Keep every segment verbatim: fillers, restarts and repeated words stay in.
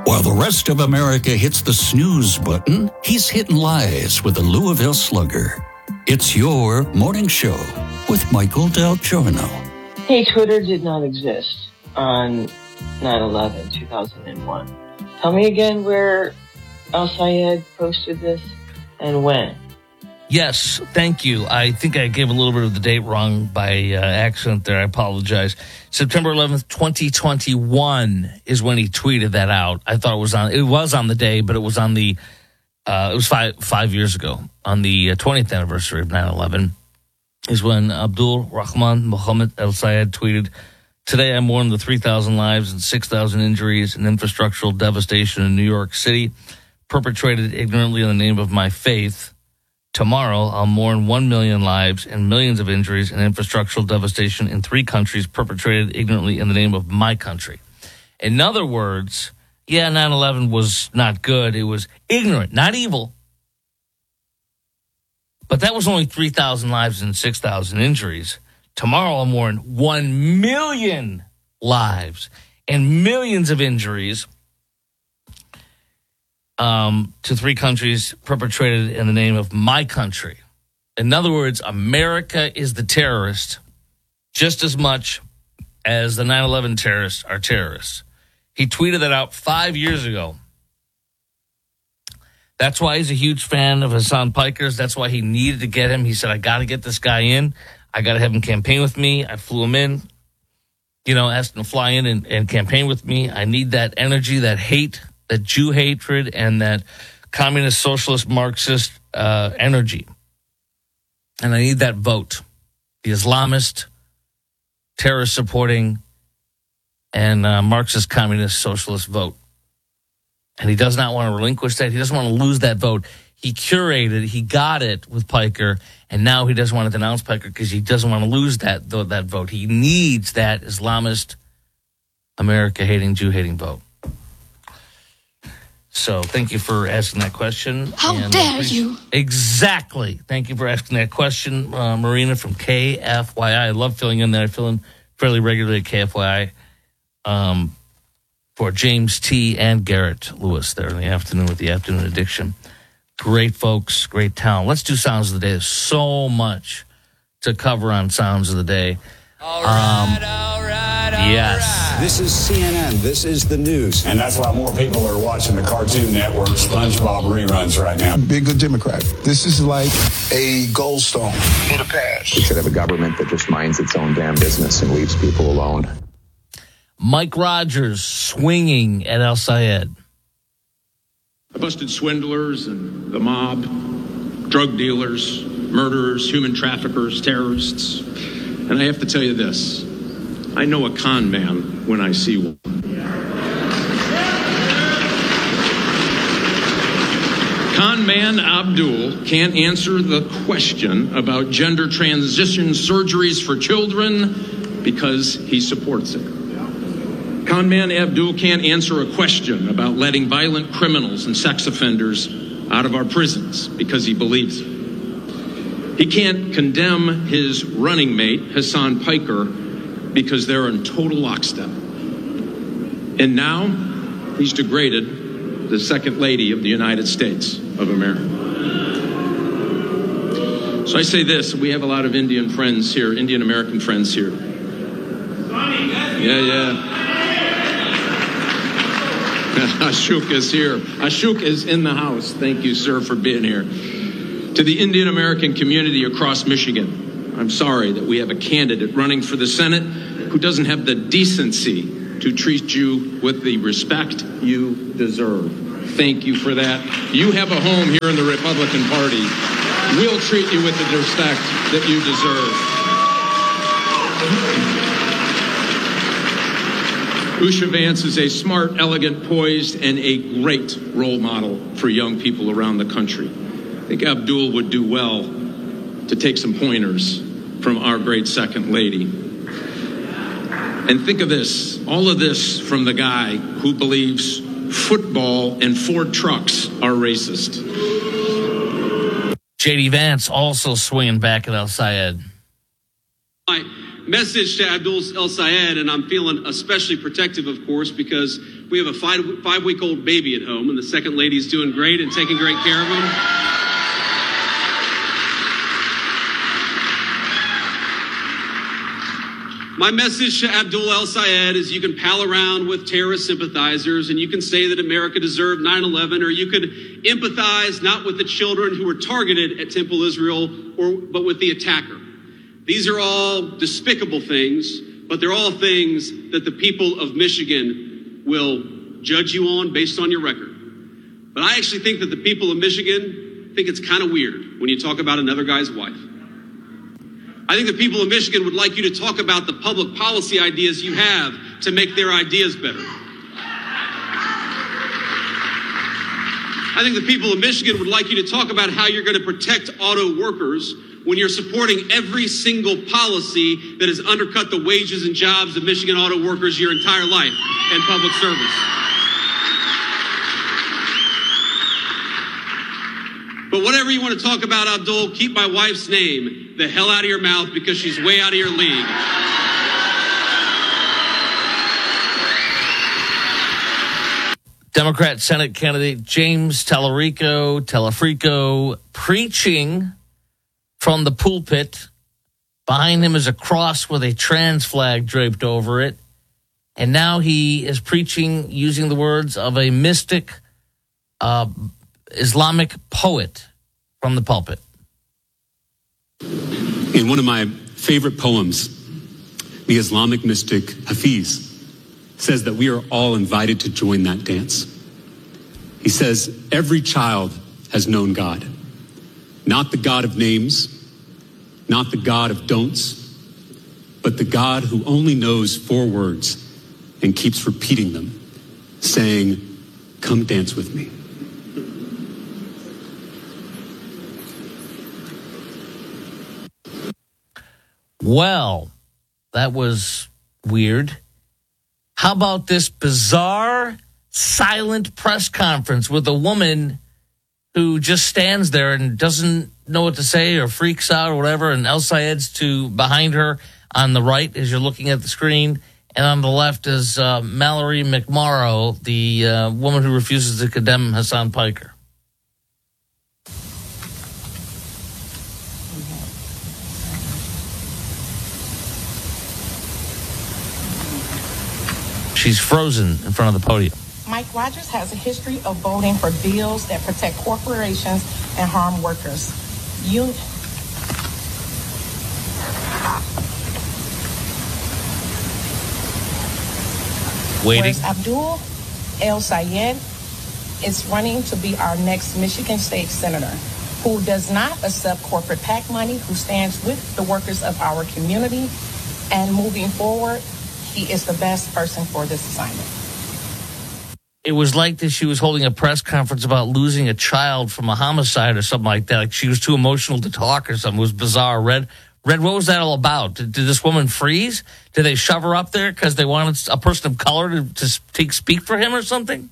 While the rest of America hits the snooze button, he's hitting lies with the Louisville Slugger. It's your morning show with Michael Del Giorno. Hey, Twitter did not exist on nine eleven, two thousand one. Tell me again where Al-Sayed posted this and when. Yes, thank you. I think I gave a little bit of the date wrong by uh, accident there. I apologize. September eleventh, twenty twenty-one is when he tweeted that out. I thought it was on, it was on the day, but it was on the, uh, it was five, five years ago. On the twentieth anniversary of nine eleven is when Abdul Rahman Mohammed Al-Sayed tweeted, "Today I mourn the three thousand lives and six thousand injuries and infrastructural devastation in New York City, perpetrated ignorantly in the name of my faith. Tomorrow, I'll mourn one million lives and millions of injuries and infrastructural devastation in three countries perpetrated ignorantly in the name of my country." In other words, yeah, nine eleven was not good. It was ignorant, not evil. But that was only three thousand lives and six thousand injuries. Tomorrow, I'll mourn one million lives and millions of injuries Um, to three countries perpetrated in the name of my country. In other words, America is the terrorist just as much as the nine eleven terrorists are terrorists. He tweeted that out five years ago. That's why he's a huge fan of Hasan Pikers. That's why he needed to get him. He said, I got to get this guy in. I got to have him campaign with me. I flew him in, you know, asked him to fly in and, and campaign with me. I need that energy, that hate, that Jew hatred, and that communist, socialist, Marxist uh, energy. And I need that vote. The Islamist, terrorist-supporting, and uh, Marxist, communist, socialist vote. And he does not want to relinquish that. He doesn't want to lose that vote. He curated, he got it with Piker, and now he doesn't want to denounce Piker because he doesn't want to lose that, that vote. He needs that Islamist, America-hating, Jew-hating vote. So thank you for asking that question. How and dare you? Exactly. Thank you for asking that question, uh, Marina from K F Y I. I love filling in there. I fill in fairly regularly at K F Y I um, for James T. and Garrett Lewis there in the afternoon with the Afternoon Addiction. Great folks, great talent. Let's do Sounds of the Day. There's so much to cover on Sounds of the Day. All right, um, all right, all yes. right. This is C N N. This is the news. And that's why more people are watching the Cartoon Network SpongeBob reruns right now. Be a good Democrat. This is like a goldstone in the past. We should have a government that just minds its own damn business and leaves people alone. Mike Rogers swinging at Al-Sayed. I busted swindlers and the mob, drug dealers, murderers, human traffickers, terrorists. And I have to tell you this, I know a con man when I see one. Con man Abdul can't answer the question about gender transition surgeries for children because he supports it. Con man Abdul can't answer a question about letting violent criminals and sex offenders out of our prisons because he believes it. He can't condemn his running mate, Hasan Piker, because they're in total lockstep. And now he's degraded the Second Lady of the United States of America. So I say this, we have a lot of Indian friends here, Indian American friends here. Yeah, yeah. Ashok is here. Ashok is in the house. Thank you, sir, for being here. To the Indian American community across Michigan, I'm sorry that we have a candidate running for the Senate who doesn't have the decency to treat you with the respect you deserve. Thank you for that. You have a home here in the Republican Party. We'll treat you with the respect that you deserve. Usha Vance is a smart, elegant, poised, and a great role model for young people around the country. I think Abdul would do well to take some pointers from our great Second Lady. And think of this, all of this from the guy who believes football and Ford trucks are racist. J D Vance also swinging back at Al-Sayed. My message to Abdul El-Sayed, and I'm feeling especially protective, of course, because we have a five, five-week-old baby at home, and the second lady's doing great and taking great care of him. My message to Abdul El-Sayed is you can pal around with terrorist sympathizers and you can say that America deserved nine eleven, or you could empathize not with the children who were targeted at Temple Israel, or but with the attacker. These are all despicable things, but they're all things that the people of Michigan will judge you on based on your record. But I actually think that the people of Michigan think it's kind of weird when you talk about another guy's wife. I think the people of Michigan would like you to talk about the public policy ideas you have to make their ideas better. I think the people of Michigan would like you to talk about how you're going to protect auto workers when you're supporting every single policy that has undercut the wages and jobs of Michigan auto workers your entire life in public service. But whatever you want to talk about, Abdul, keep my wife's name the hell out of your mouth, because she's way out of your league. Democrat Senate candidate James Tallarico, Telefrico, preaching from the pulpit. Behind him is a cross with a trans flag draped over it. And now he is preaching using the words of a mystic uh, Islamic poet from the pulpit. In one of my favorite poems, the Islamic mystic Hafiz says that we are all invited to join that dance. He says, every child has known God, not the God of names, not the God of don'ts, but the God who only knows four words and keeps repeating them, saying, come dance with me. Well, that was weird. How about this bizarre, silent press conference with a woman who just stands there and doesn't know what to say or freaks out or whatever, and El-Sayed's to behind her on the right as you're looking at the screen, and on the left is uh, Mallory McMorrow, the uh, woman who refuses to condemn Hassan Piker. She's frozen in front of the podium. Mike Rogers has a history of voting for bills that protect corporations and harm workers. You... Waiting. Whereas Abdul El-Sayed is running to be our next Michigan State Senator, who does not accept corporate PAC money, who stands with the workers of our community, and moving forward, he is the best person for this assignment. It was like that she was holding a press conference about losing a child from a homicide or something like that. Like she was too emotional to talk or something. It was bizarre. Red, Red, what was that all about? Did, did this woman freeze? Did they shove her up there because they wanted a person of color to, to take, speak for him or something?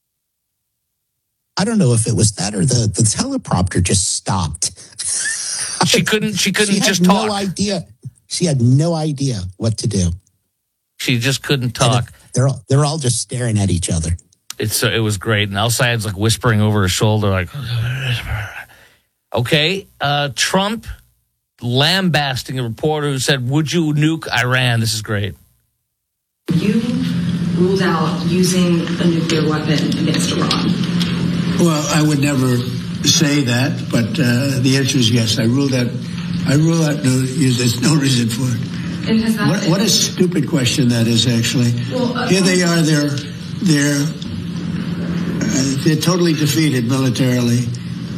I don't know if it was that or the, the teleprompter just stopped. She couldn't, she couldn't she just had talk. No idea. She had no idea what to do. She just couldn't talk. They're all, they're all just staring at each other. It's uh, it was great. And El-Sayed's like whispering over her shoulder, like, okay. Uh, Trump lambasting a reporter who said, would you nuke Iran? This is great. You ruled out using a nuclear weapon against Iran. Well, I would never say that, but uh, the answer is yes. I ruled out. I rule out. No, there's no reason for it. And has that what, been- what a stupid question that is. Actually, well, uh, here they are. They're they're uh, they're totally defeated militarily.